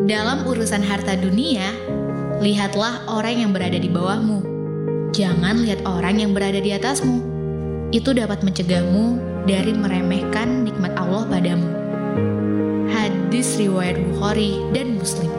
Dalam urusan harta dunia, lihatlah orang yang berada di bawahmu. Jangan lihat orang yang berada di atasmu. Itu dapat mencegahmu dari meremehkan nikmat Allah padamu. Hadis riwayat Bukhari dan Muslim.